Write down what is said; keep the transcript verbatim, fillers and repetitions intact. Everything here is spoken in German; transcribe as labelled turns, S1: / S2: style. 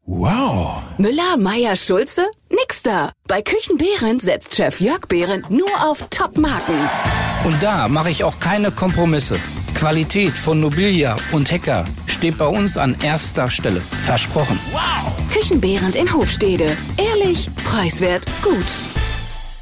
S1: Wow!
S2: Müller, Meier, Schulze? Nix da. Bei Küchen Behrendt setzt Chef Jörg Behrendt nur auf Top-Marken.
S3: Und da mache ich auch keine Kompromisse. Qualität von Nobilia und Hecker steht bei uns an erster Stelle. Versprochen.
S2: Wow! Küchen Behrendt in Hofstede. Ehrlich, preiswert, gut.